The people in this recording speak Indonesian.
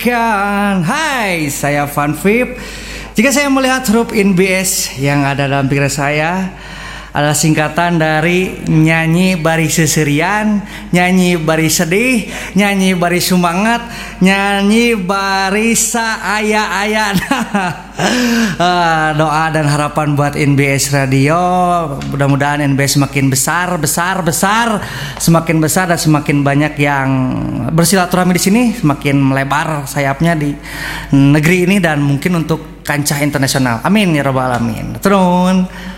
Berikan. Hai, saya Van Vip. Jika saya melihat huruf INBS yang ada dalam pikiran saya adalah singkatan dari nyanyi bari seserian, nyanyi bari sedih, nyanyi bari semangat, nyanyi bari saaya-aya. Doa dan harapan buat NBS Radio, mudah-mudahan NBS semakin besar, semakin besar dan semakin banyak yang bersilaturahmi di sini, semakin melebar sayapnya di negeri ini dan mungkin untuk kancah internasional. Amin ya rabbal alamin. Turun.